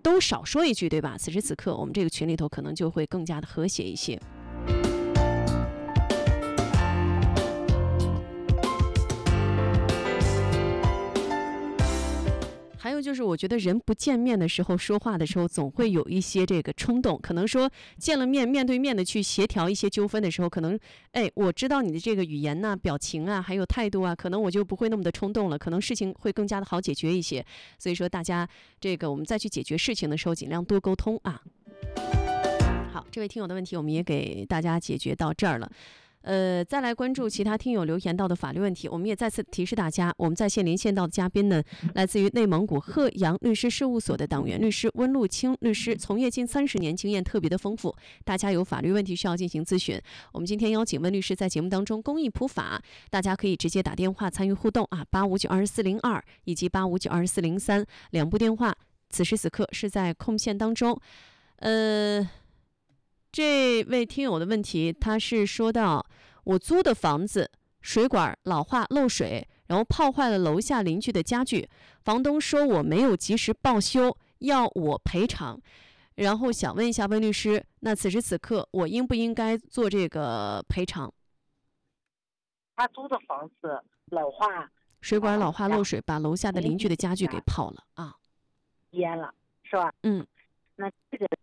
都少说一句，对吧？此时此刻我们这个群里头可能就会更加的和谐一些。还有就是，我觉得人不见面的时候，说话的时候总会有一些这个冲动，可能说见了面，面对面的去协调一些纠纷的时候，可能，我知道你的这个语言呐、表情啊，还有态度啊，可能我就不会那么的冲动了，可能事情会更加的好解决一些。所以说，大家这个我们再去解决事情的时候，尽量多沟通啊。好，这位听友的问题我们也给大家解决到这儿了。再来关注其他听友留言到的法律问题，我们也再次提示大家，我们在线连线到的嘉宾呢，来自于内蒙古鹤阳律师事务所的党员律师温路清律师，从业近30年，经验特别的丰富。大家有法律问题需要进行咨询，我们今天邀请温律师在节目当中公益普法，大家可以直接打电话参与互动啊，8592402以及8592403两部电话，此时此刻是在空线当中。这位听友的问题，他是说到我租的房子水管老化漏水，然后泡坏了楼下邻居的家具，房东说我没有及时报修，要我赔偿。然后想问一下温律师，那此时此刻我应不应该做这个赔偿？ 他租的房子老化， 水管老化漏水，把楼下的邻居的家具给泡了啊， 淹了，是吧？那这个。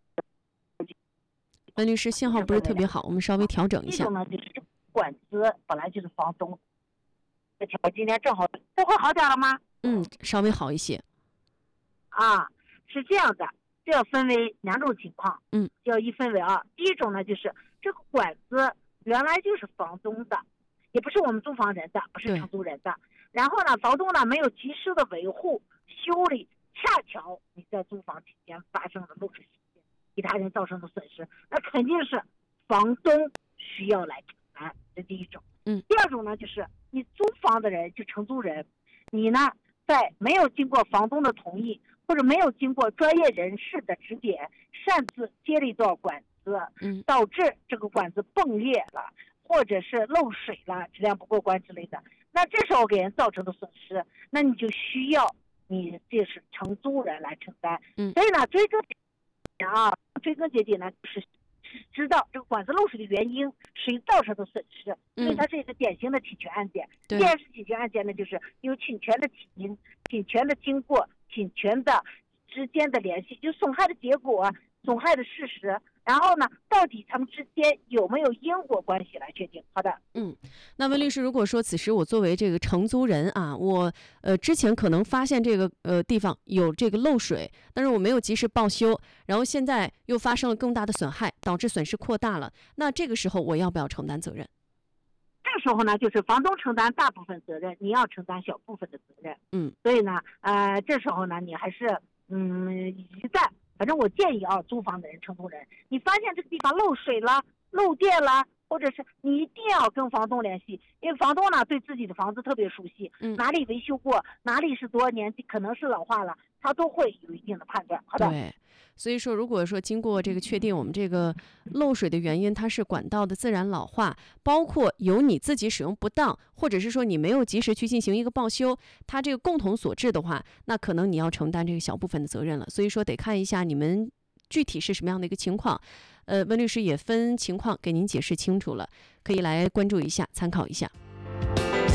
温律师信号不是特别好，我们稍微调整一下。 这种呢，就是这管子本来就是房东，我今天正好，这会好点了吗？ 稍微好一些。 啊，是这样的，这要分为2种情况，要一分为二。第一种呢，就是这个管子原来就是房东的，也不是我们租房人的，不是承租人的。然后呢，房东呢没有及时的维护修理，恰巧你在租房期间发生了漏水事件，给他人造成的损失，那肯定是房东需要来承担，这第一种。第二种呢，就是你租房的人，就承租人，你呢在没有经过房东的同意，或者没有经过专业人士的指点，擅自接了一段管子，导致这个管子崩裂了，或者是漏水了，质量不过关之类的，那这时候给人造成的损失，那你就需要你这是承租人来承担。所以呢，追根结底呢，就是知道这个管子漏水的原因，谁造成的损失，因为它是一个典型的侵权案件。既然是侵权案件呢，就是有侵权的起因、侵权的经过、侵权的之间的联系，就损害的结果、损害的事实，然后呢，到底他们之间有没有因果关系来确定。好的。 那温律师，如果说此时我作为这个承租人啊，我之前可能发现这个地方有这个漏水，但是我没有及时报修，然后现在又发生了更大的损害，导致损失扩大了，那这个时候我要不要承担责任？ 这个时候呢，就是房东承担大部分责任，你要承担小部分的责任。所以呢，这时候呢，你还是一旦反正我建议啊，租房的人、承租人，你发现这个地方漏水了、漏电了，或者是你一定要跟房东联系，因为房东呢对自己的房子特别熟悉，哪里维修过，哪里是多少年可能是老化了，他都会有一定的判断。好的。 对，所以说如果说经过这个确定，我们这个漏水的原因它是管道的自然老化，包括由你自己使用不当，或者是说你没有及时去进行一个报修，它这个共同所致的话，那可能你要承担这个小部分的责任了。所以说得看一下你们具体是什么样的一个情况。温律师也分情况给您解释清楚了，可以来关注一下，参考一下。